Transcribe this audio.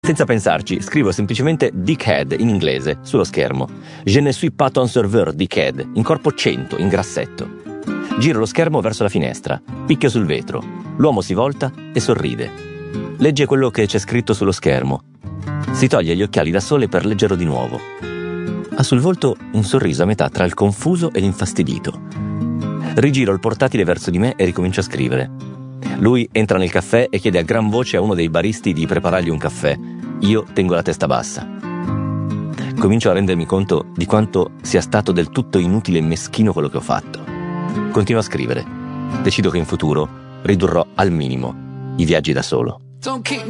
Senza pensarci, scrivo semplicemente Dickhead in inglese sullo schermo. Je ne suis pas ton serveur, Dickhead, in corpo 100, in grassetto. Giro lo schermo verso la finestra, picchio sul vetro. L'uomo si volta e sorride. Legge quello che c'è scritto sullo schermo. Si toglie gli occhiali da sole per leggerlo di nuovo. Ha sul volto un sorriso a metà tra il confuso e l'infastidito. Rigiro il portatile verso di me e ricomincio a scrivere. Lui entra nel caffè e chiede a gran voce a uno dei baristi di preparargli un caffè. Io tengo la testa bassa. Comincio a rendermi conto di quanto sia stato del tutto inutile e meschino quello che ho fatto. Continuo a scrivere. Decido che in futuro ridurrò al minimo i viaggi da solo.